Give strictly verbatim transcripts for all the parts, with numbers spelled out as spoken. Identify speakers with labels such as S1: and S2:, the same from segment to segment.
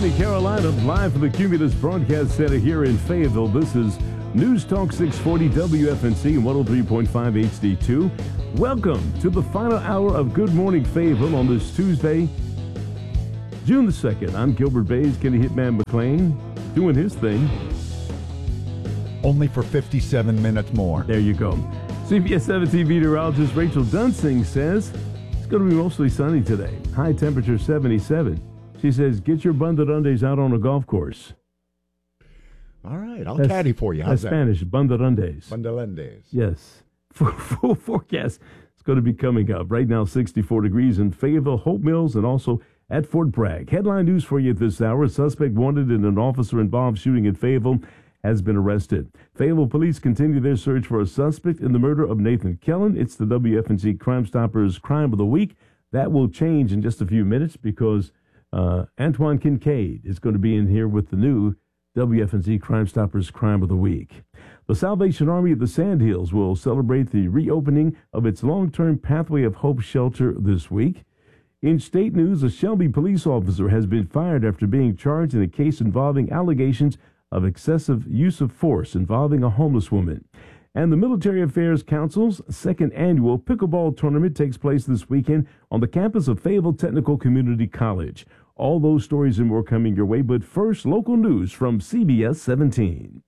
S1: County, Carolina, live from the Cumulus Broadcast Center here in Fayetteville. This is News Talk six forty W F N C one oh three point five H D two. Welcome to the final hour of Good Morning Fayetteville on this Tuesday, June the second. I'm Gilbert Bays, Kenny Hitman McClain, doing his thing.
S2: Only for fifty-seven minutes more.
S1: There you go. C B S seventeen meteorologist Rachel Dunsing says it's going to be mostly sunny today. High temperature seventy-seven. She says, get your banderandes out on a golf course.
S2: All right, I'll
S1: That's,
S2: caddy for you. How's
S1: that's
S2: that?
S1: Spanish, banderandes.
S2: Banderandes.
S1: Yes. For full forecast, it's going to be coming up. Right now, sixty-four degrees in Fayetteville, Hope Mills, and also at Fort Bragg. Headline news for you at this hour. A suspect wanted in an officer-involved shooting in Fayetteville has been arrested. Fayetteville police continue their search for a suspect in the murder of Nathan Kellen. It's the W F N C Crime Stoppers Crime of the Week. That will change in just a few minutes because uh, Antoine Kincaid is going to be in here with the new W F N C Crime Stoppers Crime of the Week. The Salvation Army of the Sandhills will celebrate the reopening of its long-term Pathway of Hope shelter this week. In state news, a Shelby police officer has been fired after being charged in a case involving allegations of excessive use of force involving a homeless woman. And the Military Affairs Council's second annual pickleball tournament takes place this weekend on the campus of Fayetteville Technical Community College. All those stories and more coming your way, but first, local news from C B S seventeen.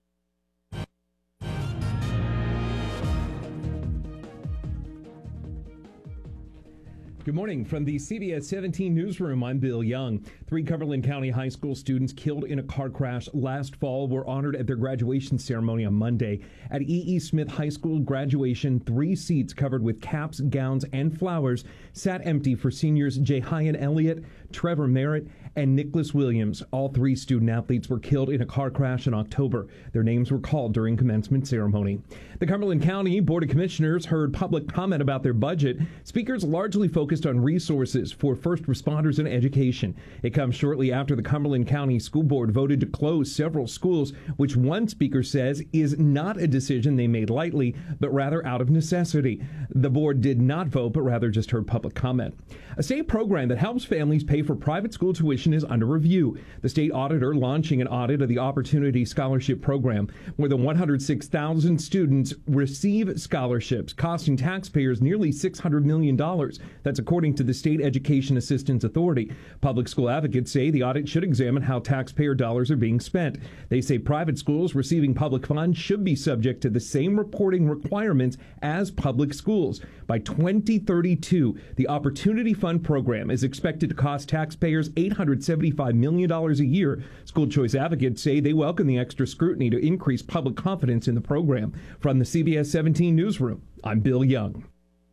S3: Good morning from the C B S seventeen newsroom. I'm Bill Young. Three Cumberland County high school students killed in a car crash last fall were honored at their graduation ceremony on Monday. At E E. Smith High School graduation, three seats covered with caps, gowns, and flowers sat empty for seniors Jahian Elliott, Trevor Merritt, and Nicholas Williams. All three student athletes were killed in a car crash in October. Their names were called during commencement ceremony. The Cumberland County Board of Commissioners heard public comment about their budget. Speakers largely focused on resources for first responders and education. It comes shortly after the Cumberland County School Board voted to close several schools, which one speaker says is not a decision they made lightly, but rather out of necessity. The board did not vote, but rather just heard public comment. A state program that helps families pay for private school tuition is under review. The state auditor launching an audit of the Opportunity Scholarship Program. More than one hundred six thousand students receive scholarships, costing taxpayers nearly six hundred million dollars. That's according to the State Education Assistance Authority. Public school advocates say the audit should examine how taxpayer dollars are being spent. They say private schools receiving public funds should be subject to the same reporting requirements as public schools. By twenty thirty-two, the Opportunity Fund program is expected to cost taxpayers eight hundred seventy-five million dollars a year. School choice advocates say they welcome the extra scrutiny to increase public confidence in the program. From the C B S seventeen newsroom, I'm Bill Young.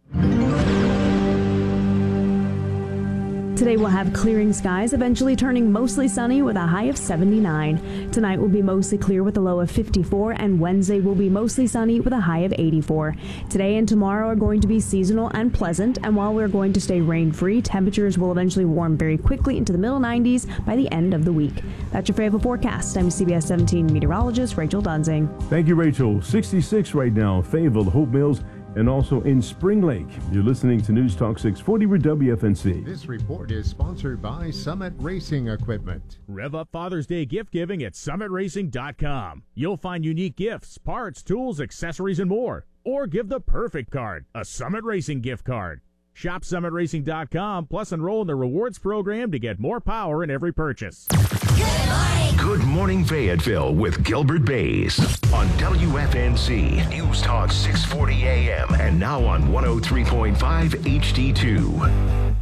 S4: Today we'll have clearing skies, eventually turning mostly sunny with a high of seventy-nine. Tonight will be mostly clear with a low of fifty-four, and Wednesday will be mostly sunny with a high of eighty-four. Today and tomorrow are going to be seasonal and pleasant, and while we're going to stay rain-free, temperatures will eventually warm very quickly into the middle nineties by the end of the week. That's your Fayetteville forecast. I'm C B S seventeen meteorologist Rachel Dunsing.
S1: Thank you, Rachel. sixty-six right now, Fayetteville, Hope Mills, and also in Spring Lake. You're listening to News Talk six forty with W F N C.
S5: This report is sponsored by Summit Racing Equipment.
S6: Rev up Father's Day gift giving at summit racing dot com. You'll find unique gifts, parts, tools, accessories, and more. Or give the perfect card, a Summit Racing gift card. Shop summit racing dot com, plus enroll in the rewards program to get more power in every purchase.
S7: Good morning. Good morning, Fayetteville with Gilbert Bays on W F N C News Talk six forty A M and now on one oh three point five H D two.